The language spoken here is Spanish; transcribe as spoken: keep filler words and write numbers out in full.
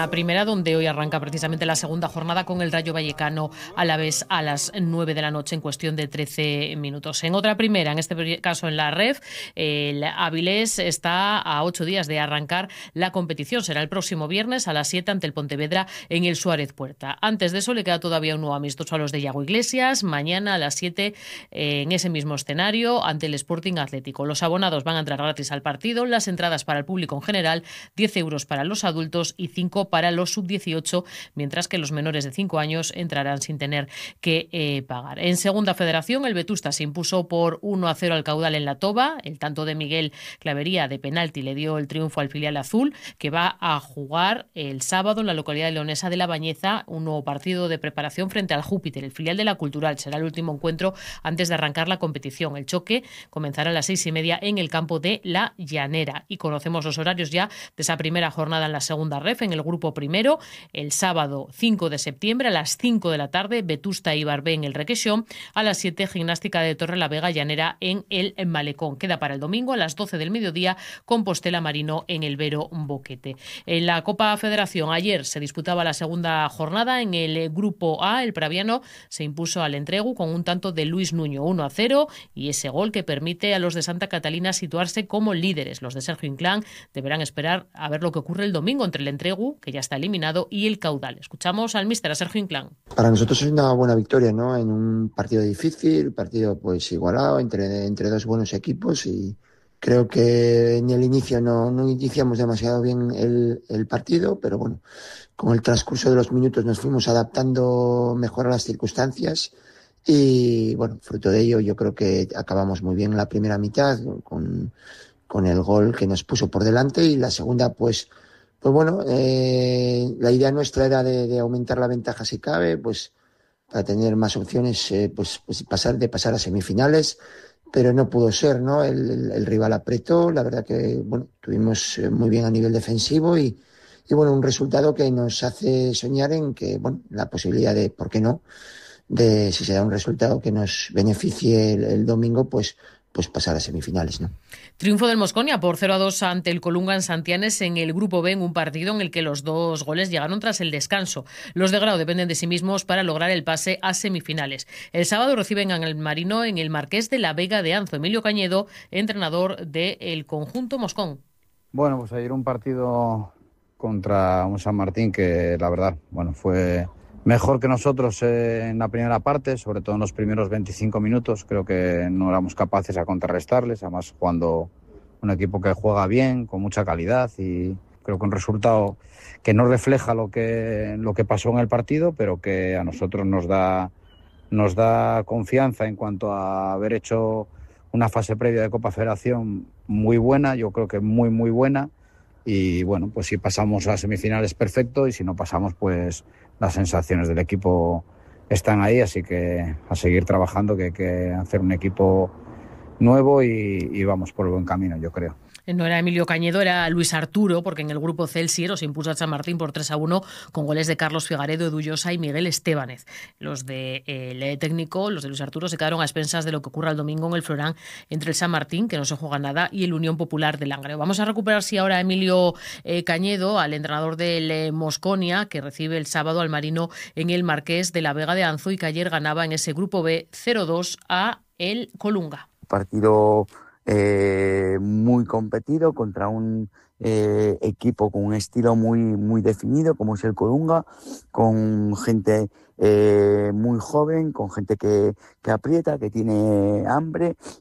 España Primera, donde hoy arranca precisamente la segunda jornada con el Rayo Vallecano Alavés a las nueve de la noche en cuestión de trece minutos. En otra primera, en este caso en la R E F, el Avilés está a ocho días de arrancar la competición. Será el próximo viernes a las siete ante el Pontevedra en el Suárez Puerta. Antes de eso le queda todavía un nuevo amistoso a los de Yago Iglesias, mañana a las siete en ese mismo escenario ante el Sporting Atlético. Los abonados van a entrar gratis al partido, las entradas para el público en general, diez euros para los adultos y cinco para los sub dieciocho, mientras que los menores de cinco años entrarán sin tener que eh, pagar. En Segunda Federación, el Vetusta se impuso por uno a cero al Caudal en La Toba. El tanto de Miguel Clavería de penalti le dio el triunfo al filial azul, que va a jugar el sábado en la localidad leonesa de La Bañeza un nuevo partido de preparación frente al Júpiter, el filial de la Cultural. Será el último encuentro antes de arrancar la competición. El choque comenzará a las seis y media en el campo de La Llanera. Y conocemos los horarios ya de esa primera jornada en la segunda R E F, en el grupo primero, el sábado cinco de septiembre a las cinco de la tarde, Vetusta y Barbé en el Requexón, a las siete, Gimnástica de Torre la Vega Llanera en el Malecón. Queda para el domingo a las doce del mediodía, Compostela Marino en el Vero Boquete. En la Copa Federación, ayer se disputaba la segunda jornada en el grupo A. El Praviano se impuso al Entregu con un tanto de Luis Nuño, uno a cero, y ese gol que permite a los de Santa Catalina situarse como líderes. Los de Sergio Inclán deberán esperar a ver lo que ocurre el domingo entre el Entregu, que ya está eliminado, y el Caudal. Escuchamos al míster, a Sergio Inclán. Para nosotros es una buena victoria, ¿no? En un partido difícil, partido pues igualado entre, entre dos buenos equipos, y creo que en el inicio no, no iniciamos demasiado bien el, el partido, pero bueno, con el transcurso de los minutos nos fuimos adaptando mejor a las circunstancias y bueno, fruto de ello yo creo que acabamos muy bien la primera mitad con, con el gol que nos puso por delante, y la segunda pues Pues bueno, eh, la idea nuestra era de, de aumentar la ventaja si cabe, pues para tener más opciones, eh, pues, pues pasar de pasar a semifinales, pero no pudo ser, ¿no? El, el, el rival apretó, la verdad que bueno, tuvimos muy bien a nivel defensivo y, y bueno, un resultado que nos hace soñar en que, bueno, la posibilidad de, ¿por qué no?, de si se da un resultado que nos beneficie el, el domingo, pues pues pasar a semifinales, ¿no? Triunfo del Mosconia por cero a dos ante el Colunga en Santianes en el Grupo B, en un partido en el que los dos goles llegaron tras el descanso. Los de Grau dependen de sí mismos para lograr el pase a semifinales. El sábado reciben a el Marino en el Marqués de la Vega de Anzo. Emilio Cañedo, entrenador del conjunto moscón. Bueno, pues ayer un partido contra un San Martín que la verdad, bueno, fue mejor que nosotros eh, en la primera parte, sobre todo en los primeros veinticinco minutos. Creo que no éramos capaces a contrarrestarles, además jugando un equipo que juega bien, con mucha calidad, y creo que un resultado que no refleja lo que, lo que pasó en el partido, pero que a nosotros nos da, nos da confianza en cuanto a haber hecho una fase previa de Copa Federación muy buena, yo creo que muy muy buena, y bueno, pues si pasamos a semifinales perfecto, y si no pasamos, pues las sensaciones del equipo están ahí, así que a seguir trabajando, que hay que hacer un equipo nuevo y, y vamos por el buen camino, yo creo. No era Emilio Cañedo, era Luis Arturo, porque en el grupo C el Siero se impuso a San Martín por tres a uno con goles de Carlos Figaredo, Edu Llosa y Miguel Estébanez. Los de el técnico, los de Luis Arturo, se quedaron a expensas de lo que ocurra el domingo en el Florán entre el San Martín, que no se juega nada, y el Unión Popular de Langreo. Vamos a recuperar sí ahora a Emilio eh, Cañedo, al entrenador del eh, Mosconia, que recibe el sábado al Marino en el Marqués de la Vega de Anzo y que ayer ganaba en ese grupo B cero dos a el Colunga. Partido Eh, muy competido contra un eh, equipo con un estilo muy, muy definido como es el Colunga, con gente eh, muy joven, con gente que, que aprieta, que tiene hambre